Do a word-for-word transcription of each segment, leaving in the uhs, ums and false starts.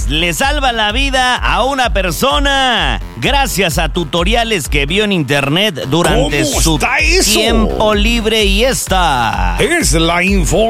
le salva la vida a una persona gracias a tutoriales que vio en internet durante su tiempo libre, y esta es la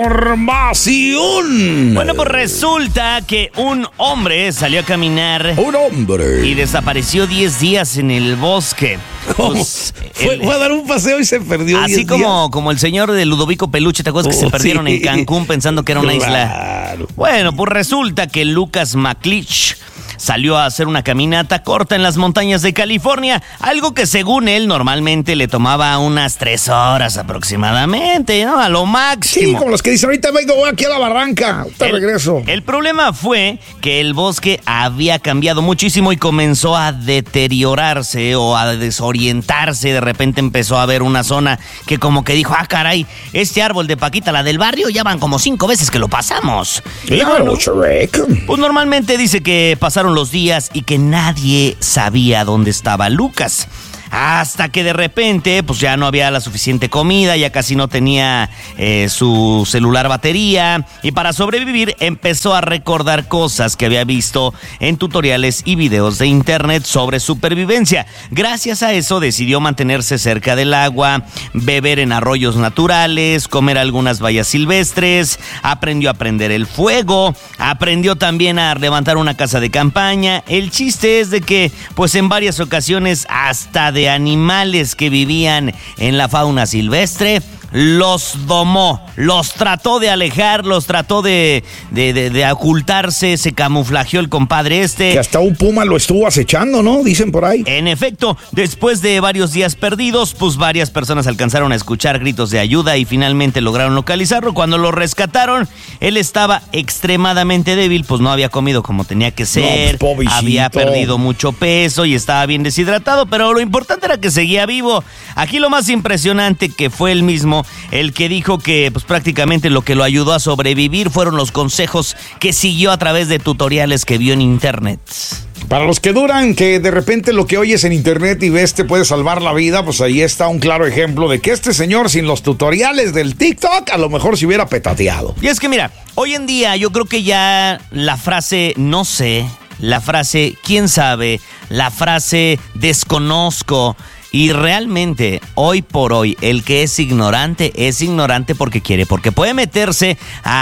información. Bueno, pues resulta que un hombre salió a caminar. Un hombre. Y desapareció diez días en el bosque. Pues, fue, el, fue a dar un paseo y se perdió. Así como, como el señor de Ludovico Peluche, ¿te acuerdas oh, que se perdieron sí. en Cancún pensando que era una claro. isla? Bueno, pues resulta que Lucas McLeish salió a hacer una caminata corta en las montañas de California, algo que según él normalmente le tomaba unas tres horas aproximadamente, ¿no? A lo máximo. Sí, como los que dicen, ahorita vengo aquí a la barranca, te el, regreso. El problema fue que el bosque había cambiado muchísimo y comenzó a deteriorarse o a desorientarse. De repente empezó a haber una zona que como que dijo, ah, caray, este árbol de Paquita, la del barrio, ya van como cinco veces que lo pasamos. Claro, bueno, Shrek. Pues normalmente dice que pasaron los días y que nadie sabía dónde estaba Lucas. Hasta que de repente, pues ya no había la suficiente comida, ya casi no tenía eh, su celular batería, y para sobrevivir empezó a recordar cosas que había visto en tutoriales y videos de internet sobre supervivencia. Gracias a eso decidió mantenerse cerca del agua, beber en arroyos naturales, comer algunas bayas silvestres, aprendió a prender el fuego, aprendió también a levantar una casa de campaña. El chiste es de que, pues en varias ocasiones, hasta de de animales que vivían en la fauna silvestre, los domó, los trató de alejar, los trató de, de, de, de ocultarse, se camuflajeó el compadre este. Que hasta un puma lo estuvo acechando, ¿no? Dicen por ahí. En efecto, después de varios días perdidos, pues varias personas alcanzaron a escuchar gritos de ayuda y finalmente lograron localizarlo. Cuando lo rescataron, él estaba extremadamente débil, pues no había comido como tenía que ser, no, pues, había perdido mucho peso y estaba bien deshidratado, pero lo importante era que seguía vivo. Aquí lo más impresionante que fue él mismo el que dijo que pues prácticamente lo que lo ayudó a sobrevivir fueron los consejos que siguió a través de tutoriales que vio en internet. Para los que duran que de repente lo que oyes en internet y ves te puede salvar la vida, pues ahí está un claro ejemplo de que este señor sin los tutoriales del TikTok a lo mejor se hubiera petateado. Y es que mira, hoy en día yo creo que ya la frase no sé, la frase quién sabe, la frase desconozco, y realmente, hoy por hoy, el que es ignorante, es ignorante porque quiere, porque puede meterse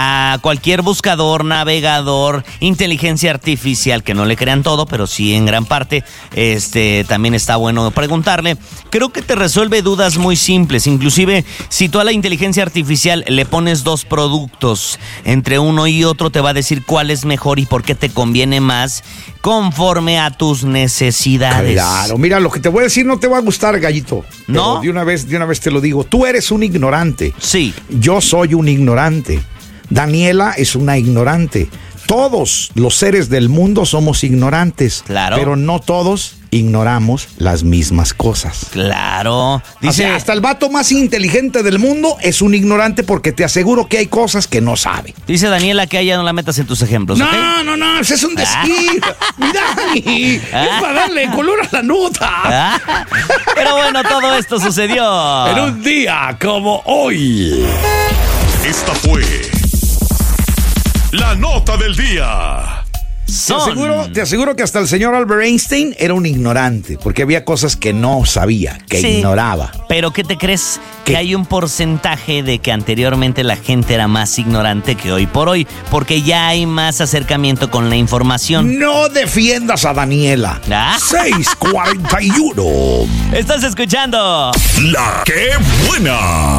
a cualquier buscador, navegador, inteligencia artificial, que no le crean todo, pero sí en gran parte, este, también está bueno preguntarle. Creo que te resuelve dudas muy simples, inclusive si tú a la inteligencia artificial le pones dos productos, entre uno y otro te va a decir cuál es mejor y por qué te conviene más, conforme a tus necesidades. Claro, mira, lo que te voy a decir no te va a gustar, Gallito. ¿No? De una vez, de una vez te lo digo. Tú eres un ignorante. Sí. Yo soy un ignorante. Daniela es una ignorante. Todos los seres del mundo somos ignorantes. Claro. Pero no todos ignoramos las mismas cosas. Claro. Dice, o sea, hasta el vato más inteligente del mundo es un ignorante porque te aseguro que hay cosas que no sabe. Dice Daniela que ella no la metas en tus ejemplos. No, ¿okay? no, no, ese es un desquite. Mira, Dani, ¿Ah? es para darle color a la nota. ¿Ah? Pero bueno, todo esto sucedió en un día como hoy. Esta fue la nota del día. Te aseguro, te aseguro que hasta el señor Albert Einstein era un ignorante, porque había cosas que no sabía, que sí, ignoraba. Pero ¿qué te crees? ¿Qué? Que hay un porcentaje de que anteriormente la gente era más ignorante que hoy por hoy, porque ya hay más acercamiento con la información. No defiendas a Daniela. ¿Ah? seis cuarenta y uno. Estás escuchando La que buena.